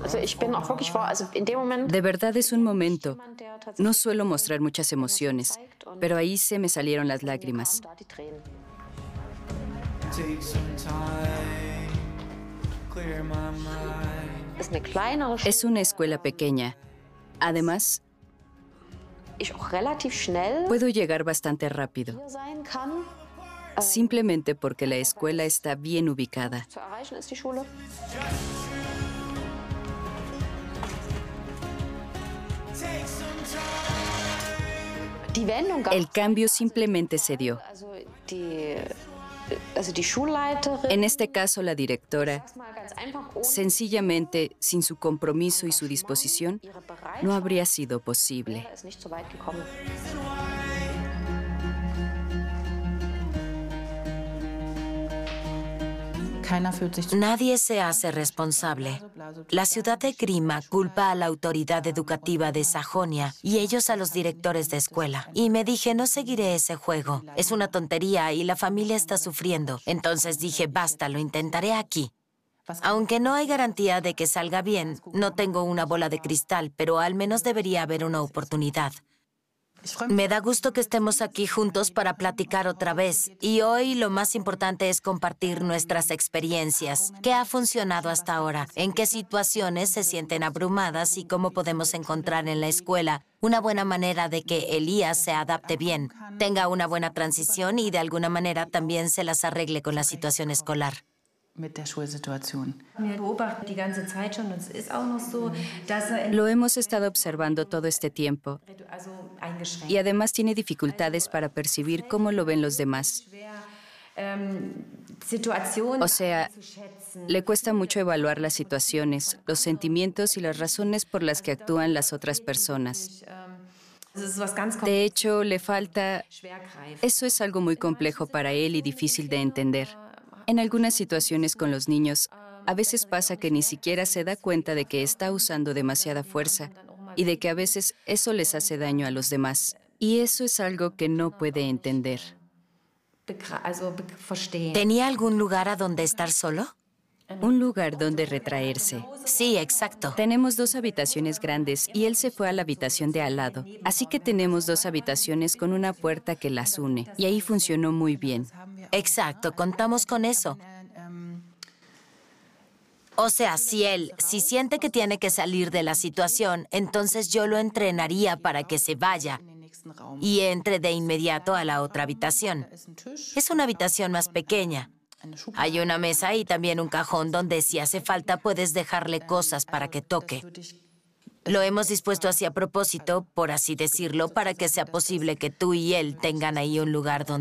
De verdad es un momento. No suelo mostrar muchas emociones, pero ahí se me salieron las lágrimas. Es una escuela pequeña. Además, puedo llegar bastante rápido, simplemente porque la escuela está bien ubicada. El cambio simplemente se dio. En este caso, la directora, sencillamente, sin su compromiso y su disposición, no habría sido posible. Nadie se hace responsable. La ciudad de Grima culpa a la autoridad educativa de Sajonia y ellos a los directores de escuela. Y me dije, no seguiré ese juego. Es una tontería y la familia está sufriendo. Entonces dije, basta, lo intentaré aquí. Aunque no hay garantía de que salga bien, no tengo una bola de cristal, pero al menos debería haber una oportunidad. Me da gusto que estemos aquí juntos para platicar otra vez. Y hoy lo más importante es compartir nuestras experiencias. ¿Qué ha funcionado hasta ahora? ¿En qué situaciones se sienten abrumadas? Y cómo podemos encontrar en la escuela una buena manera de que Elías se adapte bien, tenga una buena transición y de alguna manera también se las arregle con la situación escolar. Lo hemos estado observando todo este tiempo y además tiene dificultades para percibir cómo lo ven los demás. O sea, le cuesta mucho evaluar las situaciones, los sentimientos y las razones por las que actúan las otras personas. De hecho, le falta... Eso es algo muy complejo para él y difícil de entender. En algunas situaciones con los niños, a veces pasa que ni siquiera se da cuenta de que está usando demasiada fuerza y de que a veces eso les hace daño a los demás. Y eso es algo que no puede entender. ¿Tenía algún lugar a donde estar solo? Un lugar donde retraerse. Sí, exacto. Tenemos 2 habitaciones grandes y él se fue a la habitación de al lado. Así que tenemos 2 habitaciones con una puerta que las une. Y ahí funcionó muy bien. Exacto, contamos con eso. O sea, si siente que tiene que salir de la situación, entonces yo lo entrenaría para que se vaya y entre de inmediato a la otra habitación. Es una habitación más pequeña. Hay una mesa y también un cajón donde si hace falta puedes dejarle cosas para que toque. Lo hemos dispuesto así a propósito, por así decirlo, para que sea posible que tú y él tengan ahí un lugar donde